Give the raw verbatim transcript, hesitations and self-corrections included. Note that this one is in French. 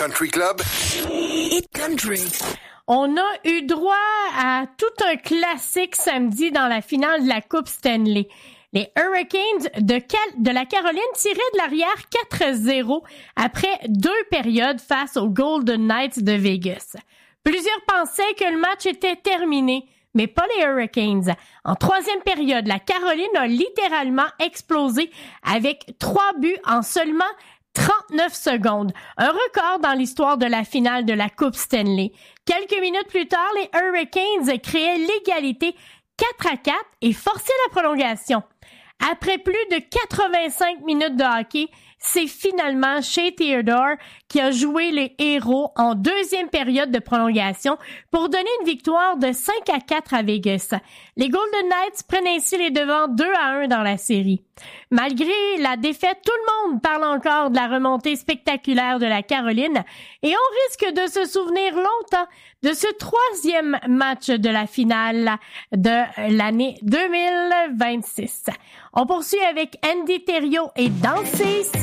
Country Club. Hit Country. On a eu droit à tout un classique samedi dans la finale de la Coupe Stanley. Les Hurricanes de, Cal- de la Caroline tiraient de l'arrière quatre à zéro après deux périodes face aux Golden Knights de Vegas. Plusieurs pensaient que le match était terminé, mais pas les Hurricanes. En troisième période, la Caroline a littéralement explosé avec trois buts en seulement trente-neuf secondes. Un record dans l'histoire de la finale de la Coupe Stanley. Quelques minutes plus tard, les Hurricanes créaient l'égalité quatre à quatre et forçaient la prolongation. Après plus de quatre-vingt-cinq minutes de hockey, c'est finalement Shea Theodore qui a joué les héros en deuxième période de prolongation pour donner une victoire de cinq à quatre à Vegas. Les Golden Knights prennent ainsi les devants deux à un dans la série. Malgré la défaite, tout le monde parle encore de la remontée spectaculaire de la Caroline et on risque de se souvenir longtemps de ce troisième match de la finale de l'année deux mille vingt-six. On poursuit avec Andy Thériault et Danser.